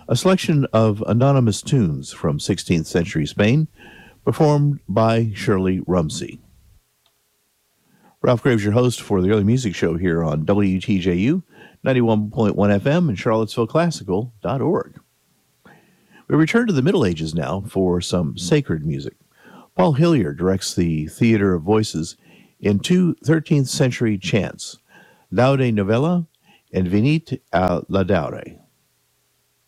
a selection of anonymous tunes from 16th century Spain, performed by Shirley Rumsey. Ralph Graves, your host for the Early Music Show here on WTJU 91.1 FM and CharlottesvilleClassical.org. We return to the Middle Ages now for some sacred music. Paul Hillier directs the Theater of Voices in two 13th century chants, Laude Novella and Venite a Laudare.